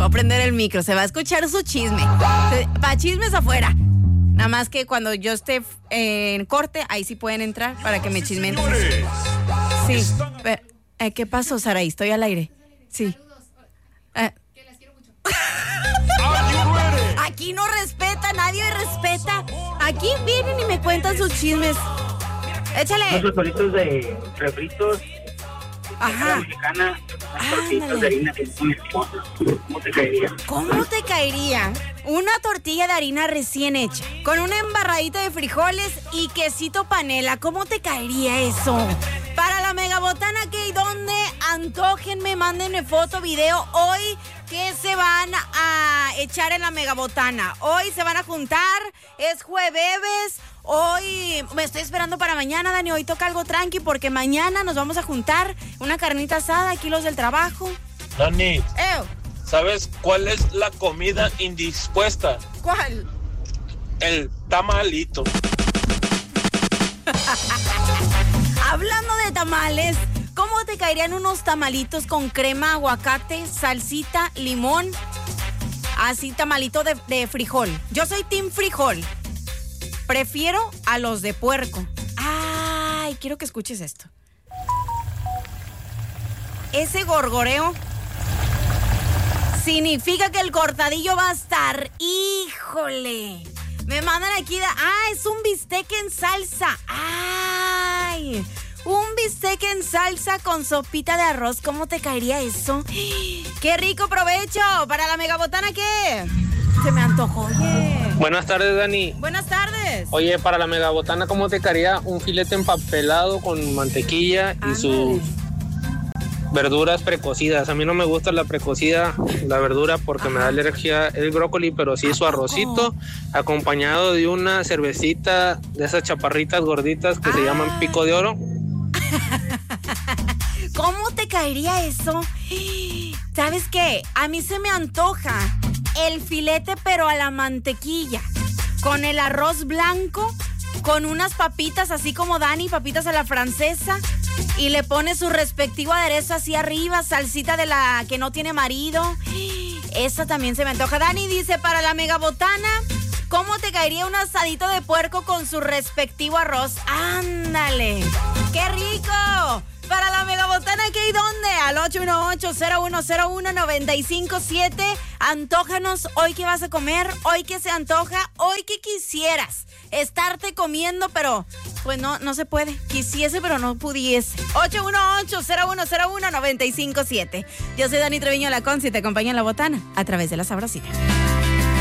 a prender el micro, se va a escuchar su chisme. Para chismes afuera. Nada más que cuando yo esté en corte, ahí sí pueden entrar para que me chismen. Sí. Pero, ¿qué pasó, Saraí? Estoy al aire. Sí. Que las quiero mucho. Aquí no respeta, nadie respeta. Aquí vienen y me cuentan sus chismes. Échale. Unos frijolitos de refritos. Ajá. Mexicana, unas tortillitas de harina que es muy esponja. ¿Cómo te caería? ¿Cómo te caería una tortilla de harina recién hecha con una embarradita de frijoles y quesito panela? ¿Cómo te caería eso? Para la megabotana, ¿qué y dónde? Antójenme, mándenme foto, video. Hoy, ¿qué se van a echar en la megabotana? Hoy se van a juntar, es jueves. Hoy me estoy esperando para mañana, Dani. Hoy toca algo tranqui porque mañana nos vamos a juntar una carnita asada, aquí los del trabajo. Dani, ¿sabes cuál es la comida indispuesta? ¿Cuál? El tamalito. Hablando de tamales, ¿cómo te caerían unos tamalitos con crema, aguacate, salsita, limón? Así, tamalito de frijol. Yo soy team frijol. Prefiero a los de puerco. Ay, quiero que escuches esto. Ese gorgoreo significa que el cortadillo va a estar. ¡Híjole! Me mandan aquí. Es un bistec en salsa. ¡Ay! Un bistec en salsa con sopita de arroz. ¿Cómo te caería eso? ¡Qué rico provecho! ¿Para la megabotana qué? Se me antojó, oye. Buenas tardes, Dani. Buenas tardes. Oye, para la megabotana, ¿cómo te caería un filete empapelado con mantequilla y sus verduras precocidas? A mí no me gusta la precocida, la verdura, porque me da alergia el brócoli, pero sí su arrocito, acompañado de una cervecita de esas chaparritas gorditas que se llaman Pico de Oro. ¿Cómo te caería eso? ¿Sabes qué? A mí se me antoja el filete, pero a la mantequilla, con el arroz blanco, con unas papitas así como Dani, papitas a la francesa, y le pone su respectivo aderezo así arriba, salsita de la que no tiene marido. Esa también se me antoja. Dani dice, para la megabotana, ¿cómo te caería un asadito de puerco con su respectivo arroz? ¡Ándale! ¡Qué rico! Para la megabotana, ¿qué y dónde? Al 818-0101-957. Antójanos hoy qué vas a comer, hoy qué se antoja, hoy qué quisieras estarte comiendo, pero pues no se puede. Quisiese, pero no pudiese. 818-0101-957. Yo soy Dani Treviño Lacón, si te acompaña en la botana a través de La Sabrosita.